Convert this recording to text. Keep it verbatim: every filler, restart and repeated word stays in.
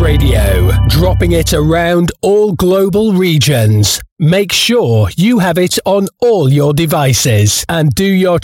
Radio, dropping it around all global regions. Make sure you have it on all your devices and do your